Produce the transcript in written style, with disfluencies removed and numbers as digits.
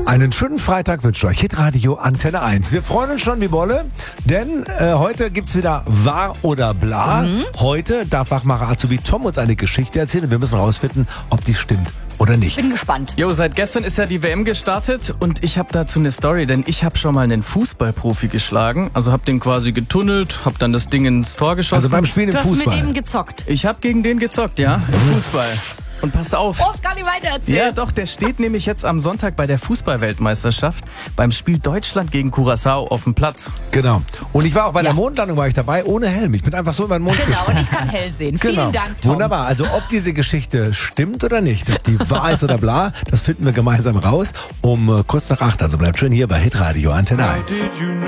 Einen schönen Freitag wünscht euch Hitradio Antenne 1. Wir freuen uns schon wie Bolle, denn heute gibt's wieder Wahr oder Bla. Heute darf Wachmacher Azubi Tom uns eine Geschichte erzählen und wir müssen rausfinden, ob die stimmt oder nicht. Bin gespannt. Jo, seit gestern ist ja die WM gestartet und ich habe dazu eine Story, denn ich habe schon mal einen Fußballprofi geschlagen. Also habe den quasi getunnelt, habe dann das Ding ins Tor geschossen. Also beim Spielen im Du hast Fußball. mit ihm gezockt. Ich habe gegen den gezockt, ja, im Fußball. Und passt auf. Brauchst gar nicht weiter erzählen. Ja, doch, der steht nämlich jetzt am Sonntag bei der Fußballweltmeisterschaft beim Spiel Deutschland gegen Curaçao auf dem Platz. Genau. Und ich war auch bei der Mondlandung war ich dabei, ohne Helm. Ich bin einfach so über den Mond Genau, gesprungen. und ich kann hell sehen. Genau. Vielen Dank, Tom. Wunderbar. Also ob diese Geschichte stimmt oder nicht, ob die wahr ist oder bla, das finden wir gemeinsam raus um kurz nach 8. Also bleibt schön hier bei Hitradio Antenne 1.